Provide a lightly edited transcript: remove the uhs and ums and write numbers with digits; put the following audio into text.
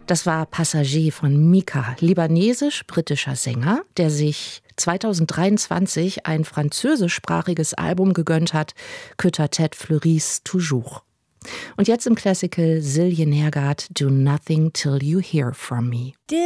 Das war Passagier von Mika, libanesisch-britischer Sänger, der sich 2023 ein französischsprachiges Album gegönnt hat, Que ta tête fleurisse toujours. Und jetzt im Classical Silje Nergard, Do Nothing Till You Hear From Me.